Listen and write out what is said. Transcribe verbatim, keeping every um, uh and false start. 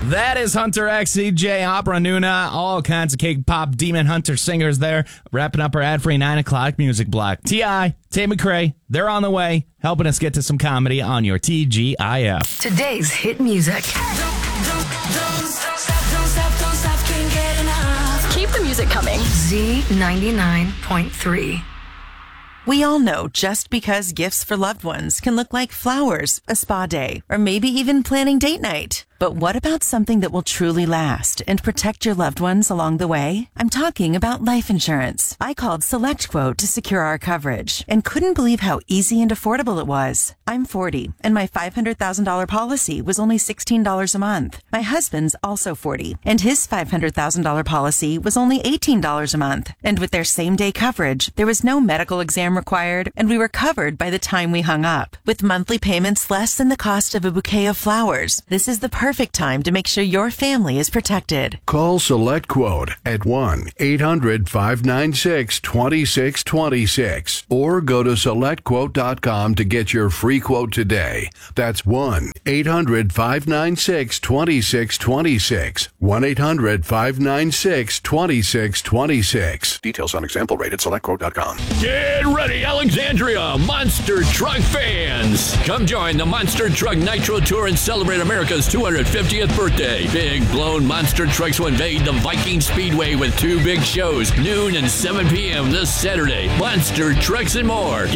That is Hunter X, C J, Opera Nuna, all kinds of K-pop Demon Hunter singers there, wrapping up our ad-free nine o'clock music block. T I, Tay McRae, they're on the way, helping us get to some comedy on your T G I F. Today's hit music. Keep the music coming. Z ninety-nine point three. We all know just because gifts for loved ones can look like flowers, a spa day, or maybe even planning date night. But what about something that will truly last and protect your loved ones along the way? I'm talking about life insurance. I called SelectQuote to secure our coverage and couldn't believe how easy and affordable it was. I'm forty, and my five hundred thousand dollars policy was only sixteen dollars a month. My husband's also forty, and his five hundred thousand dollars policy was only eighteen dollars a month. And with their same-day coverage, there was no medical exam required, and we were covered by the time we hung up. With monthly payments less than the cost of a bouquet of flowers, this is the perfect time to make sure your family is protected. Call SelectQuote at one eight hundred five nine six two six two six or go to select quote dot com to get your free quote today. That's one eight hundred five nine six two six two six. one eight hundred five nine six two six two six. Details on example rate at select quote dot com. Get ready, Alexandria Monster Truck fans. Come join the Monster Truck Nitro Tour and celebrate America's two hundred fiftieth birthday. Big blown monster trucks will invade the Viking Speedway with two big shows, noon and seven p.m. this Saturday. Monster Trucks and more.